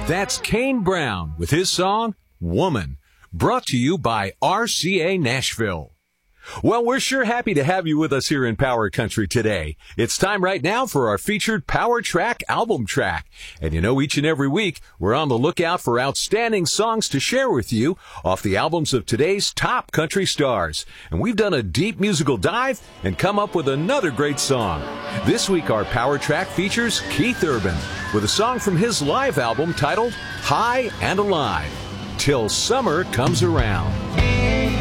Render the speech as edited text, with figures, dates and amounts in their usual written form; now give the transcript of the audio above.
That's Kane Brown with his song, Woman, brought to you by RCA Nashville. Well, we're sure happy to have you with us here in Power Country today. It's time right now for our featured Power Track album track. And you know, each and every week, we're on the lookout for outstanding songs to share with you off the albums of today's top country stars. And we've done a deep musical dive and come up with another great song. This week, our Power Track features Keith Urban with a song from his live album titled High and Alive, Till Summer Comes Around.